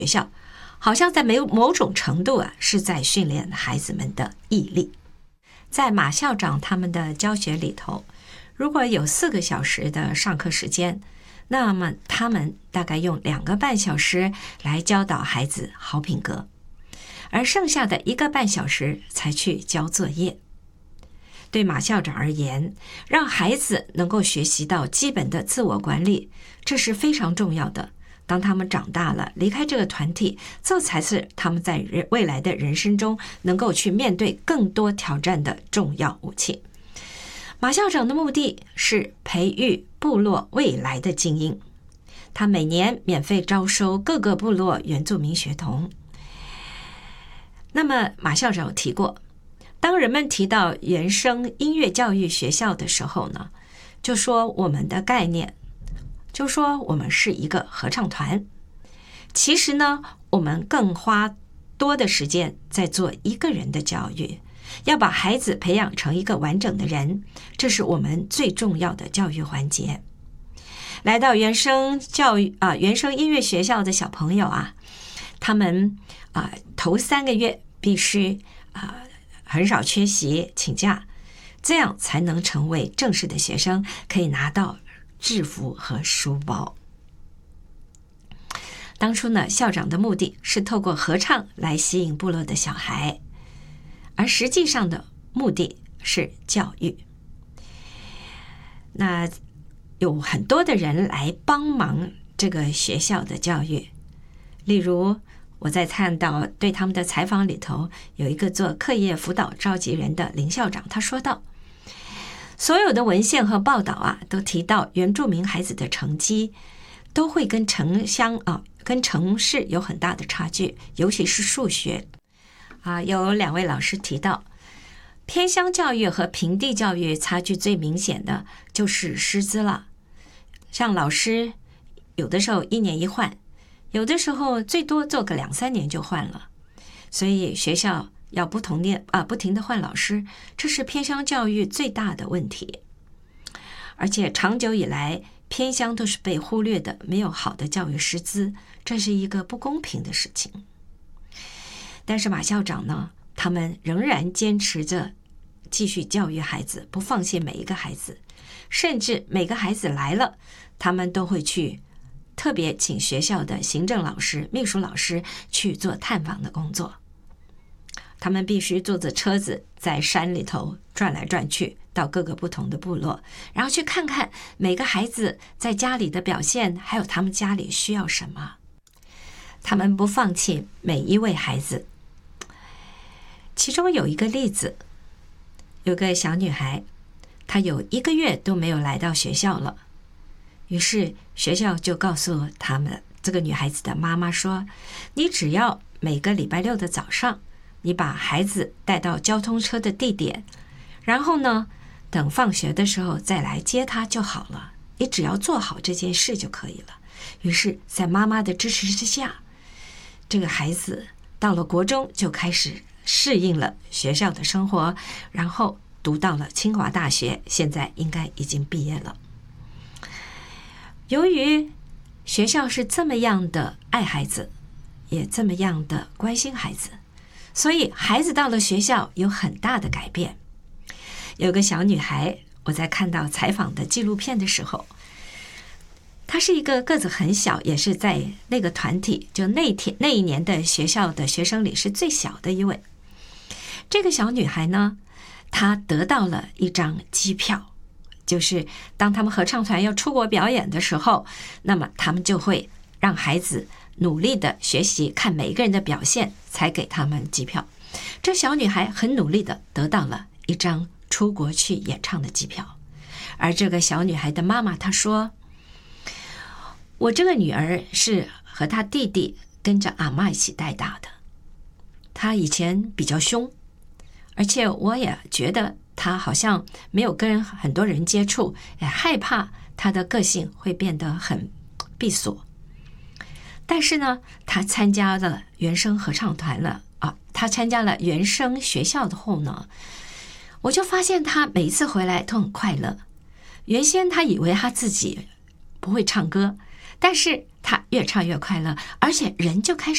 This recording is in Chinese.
学校，好像在某种程度是在训练孩子们的毅力。在马校长他们的教学里头，如果有4个小时的上课时间，那么他们大概用2个半小时来教导孩子好品格，而剩下的1个半小时才去交作业。对马校长而言，让孩子能够学习到基本的自我管理，这是非常重要的。当他们长大了，离开这个团体，这才是他们在未来的人生中能够去面对更多挑战的重要武器。马校长的目的是培育部落未来的精英，他每年免费招收各个部落原住民学童。那么马校长有提过，当人们提到原声音乐教育学校的时候呢，就说我们的概念，就说我们是一个合唱团。其实呢，我们更花多的时间在做一个人的教育，要把孩子培养成一个完整的人，这是我们最重要的教育环节。来到原声音乐学校的小朋友他们头3个月必须很少缺席请假，这样才能成为正式的学生，可以拿到制服和书包。当初呢，校长的目的是透过合唱来吸引部落的小孩，而实际上的目的是教育。那有很多的人来帮忙这个学校的教育，例如我在看到对他们的采访里头，有一个做课业辅导召集人的林校长，他说道，所有的文献和报道都提到原住民孩子的成绩都会跟城市有很大的差距，尤其是数学有2位老师提到，偏乡教育和平地教育差距最明显的就是师资了。像老师有的时候1年1换，有的时候最多做个2-3年就换了，所以学校要不停的换老师，这是偏乡教育最大的问题。而且长久以来，偏乡都是被忽略的，没有好的教育师资，这是一个不公平的事情。但是马校长呢，他们仍然坚持着继续教育孩子，不放弃每一个孩子，甚至每个孩子来了，他们都会去特别请学校的行政老师、秘书老师去做探访的工作。他们必须坐着车子在山里头转来转去，到各个不同的部落，然后去看看每个孩子在家里的表现，还有他们家里需要什么。他们不放弃每一位孩子。其中有一个例子，有个小女孩，她有1个月都没有来到学校了。于是学校就告诉他们这个女孩子的妈妈说，你只要每个礼拜6的早上，你把孩子带到交通车的地点，然后呢，等放学的时候再来接他就好了，你只要做好这件事就可以了。于是在妈妈的支持之下，这个孩子到了国中就开始适应了学校的生活，然后读到了清华大学，现在应该已经毕业了。由于学校是这么样的爱孩子，也这么样的关心孩子，所以孩子到了学校有很大的改变。有个小女孩，我在看到采访的纪录片的时候，她是一个个子很小，也是在那个团体就那一年的学校的学生里是最小的一位。这个小女孩呢，她得到了一张机票，就是当他们合唱团要出国表演的时候，那么他们就会让孩子努力的学习，看每一个人的表现才给他们机票。这小女孩很努力的得到了一张出国去演唱的机票。而这个小女孩的妈妈她说，我这个女儿是和她弟弟跟着阿嬷一起带大的，她以前比较凶，而且我也觉得她好像没有跟很多人接触，也害怕她的个性会变得很闭锁。但是呢，她参加了原声合唱团了她参加了原声学校的后呢，我就发现她每一次回来都很快乐。原先她以为她自己不会唱歌，但是她越唱越快乐，而且人就开始